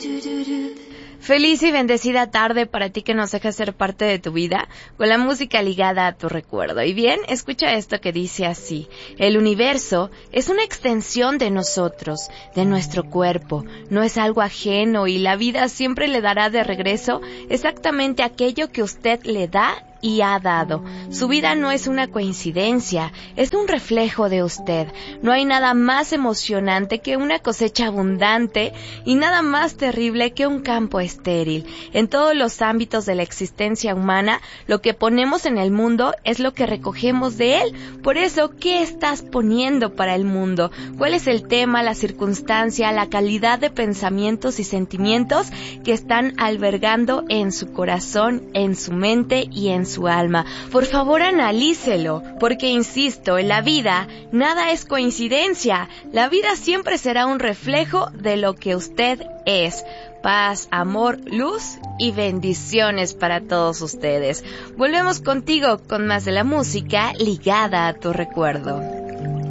Feliz y bendecida tarde para ti que nos deja ser parte de tu vida con la música ligada a tu recuerdo. Y bien, escucha esto que dice así: el universo es una extensión de nosotros, de nuestro cuerpo, no es algo ajeno y la vida siempre le dará de regreso exactamente aquello que usted le da y ha dado. Su vida no es una coincidencia, es un reflejo de usted. No hay nada más emocionante que una cosecha abundante y nada más terrible que un campo estéril. En todos los ámbitos de la existencia humana, lo que ponemos en el mundo es lo que recogemos de él. Por eso, ¿qué estás poniendo para el mundo? ¿Cuál es el tema, la circunstancia, la calidad de pensamientos y sentimientos que están albergando en su corazón, en su mente y en su alma? Por favor, analícelo, porque insisto, en la vida nada es coincidencia. La vida siempre será un reflejo de lo que usted es. Paz, amor, luz y bendiciones para todos ustedes. Volvemos contigo con más de la música ligada a tu recuerdo.